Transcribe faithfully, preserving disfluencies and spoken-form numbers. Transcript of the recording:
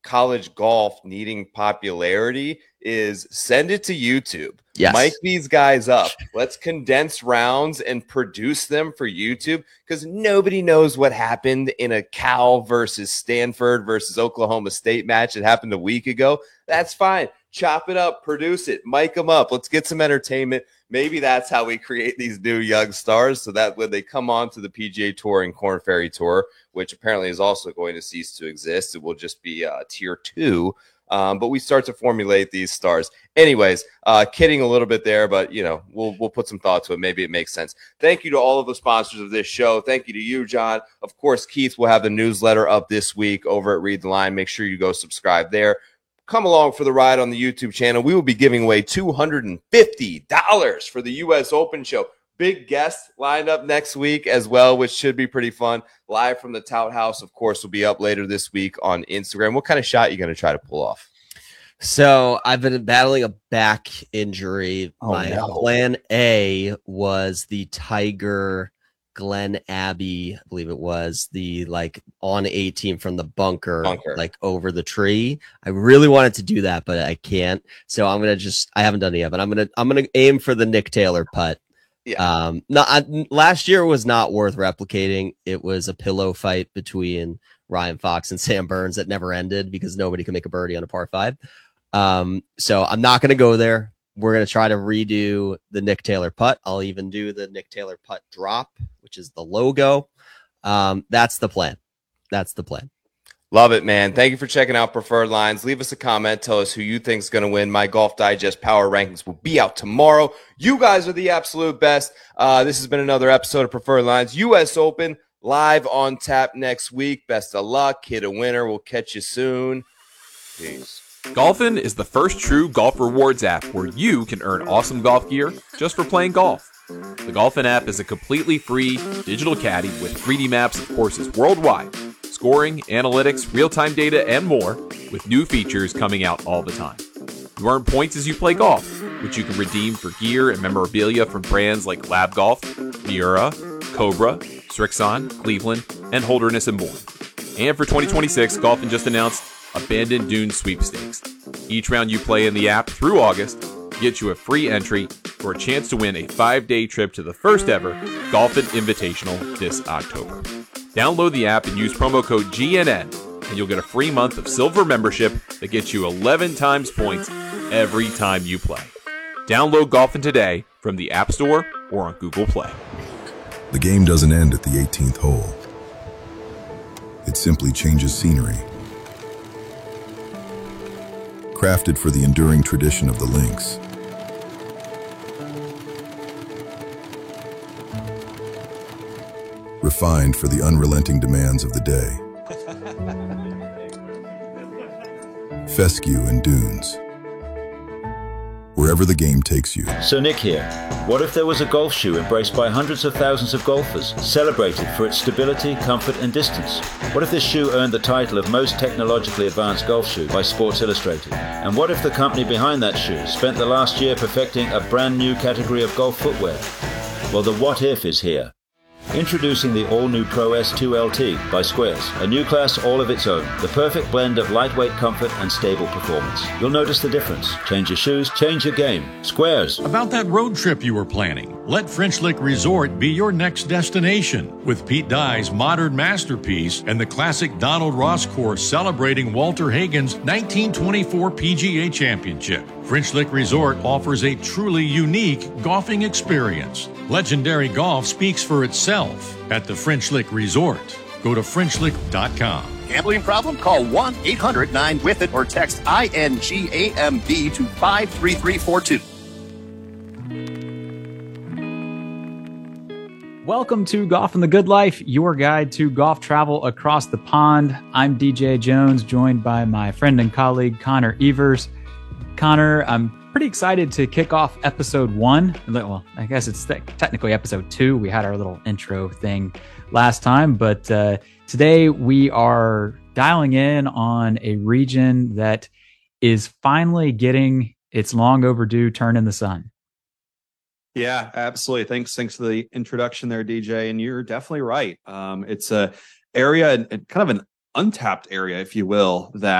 college golf needing popularity is send it to YouTube. Yes. Mic these guys up. Let's condense rounds and produce them for YouTube, because nobody knows what happened in a Cal versus Stanford versus Oklahoma State match that happened a week ago. That's fine. Chop it up, produce it, mic them up. Let's get some entertainment. Maybe that's how we create these new young stars, so that when they come on to the P G A Tour and Korn Ferry Tour, which apparently is also going to cease to exist, it will just be uh, tier two. Um, but we start to formulate these stars. Anyways, uh, kidding a little bit there, but, you know, we'll we'll put some thought to it. Maybe it makes sense. Thank you to all of the sponsors of this show. Thank you to you, John. Of course, Keith will have the newsletter up this week over at Read the Line. Make sure you go subscribe there. Come along for the ride on the YouTube channel. We will be giving away two hundred fifty dollars for the U S Open show. Big guest lined up next week as well, which should be pretty fun. Live from the Tout House, of course, will be up later this week on Instagram. What kind of shot are you going to try to pull off? So I've been battling a back injury. Oh, My no. plan A was the Tiger Glen Abbey, I believe it was, the like on eighteen from the bunker, Bunker. like over the tree. I really wanted to do that, but I can't. So I'm gonna just I haven't done it yet, but I'm gonna I'm gonna aim for the Nick Taylor putt. Yeah. Um, no, I, last year was not worth replicating. It was a pillow fight between Ryan Fox and Sam Burns that never ended because nobody could make a birdie on a par five. Um, so I'm not gonna go there. We're going to try to redo the Nick Taylor putt. I'll even do the Nick Taylor putt drop, which is the logo. Um, that's the plan. That's the plan. Love it, man. Thank you for checking out Preferred Lines. Leave us a comment. Tell us who you think is going to win. My Golf Digest Power Rankings will be out tomorrow. You guys are the absolute best. Uh, this has been another episode of Preferred Lines. U S Open live on tap next week. Best of luck. Hit a winner. We'll catch you soon. Peace. Golfin is the first true golf rewards app where you can earn awesome golf gear just for playing golf. The Golfin app is a completely free digital caddy with three D maps of courses worldwide, scoring, analytics, real-time data, and more, with new features coming out all the time. You earn points as you play golf, which you can redeem for gear and memorabilia from brands like Lab Golf, Miura, Cobra, Srixon, Cleveland, and Holderness and Bourne. And for twenty twenty-six, Golfin just announced Abandoned Dunes Sweepstakes. Each round you play in the app through August gets you a free entry for a chance to win a five-day trip to the first ever Golfin Invitational this October. Download the app and use promo code G N N, and you'll get a free month of silver membership that gets you eleven times points every time you play. Download Golfin today from the App Store or on Google Play. The game doesn't end at the eighteenth hole. It simply changes scenery. Crafted for the enduring tradition of the links. Refined for the unrelenting demands of the day. Fescue and dunes. Wherever the game takes you. So Nick here. What if there was a golf shoe embraced by hundreds of thousands of golfers, celebrated for its stability, comfort, and distance? What if this shoe earned the title of most technologically advanced golf shoe by Sports Illustrated? And what if the company behind that shoe spent the last year perfecting a brand new category of golf footwear? Well, the what if is here. Introducing the all-new Pro S two L T by Squares, a new class all of its own, the perfect blend of lightweight comfort and stable performance. You'll notice the difference. Change your shoes, change your game. Squares. About that road trip you were planning, let French Lick Resort be your next destination. With Pete Dye's modern masterpiece and the classic Donald Ross course celebrating Walter Hagen's nineteen twenty-four P G A Championship. French Lick Resort offers a truly unique golfing experience. Legendary golf speaks for itself at the French Lick Resort. Go to French Lick dot com. Gambling problem? Call one eight hundred nine with it or text I N G A M B to five three three four two. Welcome to Golf and the Good Life, your guide to golf travel across the pond. I'm D J Jones, joined by my friend and colleague Connor Evers. Connor, I'm pretty excited to kick off episode one. Well, I guess it's th- technically episode two. We had our little intro thing last time, but uh, today we are dialing in on a region that is finally getting its long overdue turn in the sun. Yeah, absolutely. Thanks. Thanks for the introduction there, D J. And you're definitely right. Um, it's a area, kind of an untapped area, if you will, that